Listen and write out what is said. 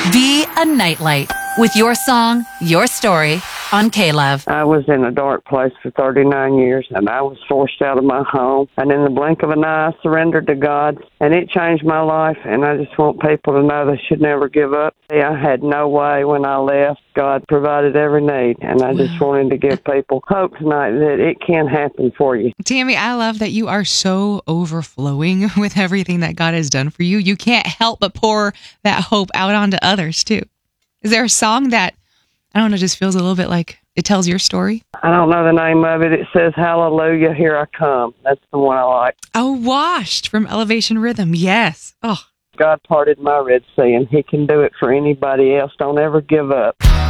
Be a Nightlight with your song, your story on K-Love. I was in a dark place for 39 years, and I was forced out of my home. And in the blink of an eye, I surrendered to God, and it changed my life. And I just want people to know they should never give up. I had no way when I left. God provided every need, and I just wanted to give people hope tonight that it can happen for you. Tammy, I love that you are so overflowing with everything that God has done for you. You can't help but pour that hope out onto others, too. Is there a song that, I don't know, just feels a little bit like it tells your story? I don't know the name of it. It says, Hallelujah, Here I Come. That's the one I like. Oh, Washed from Elevation Rhythm. Yes. Oh. God parted my Red Sea, and He can do it for anybody else. Don't ever give up.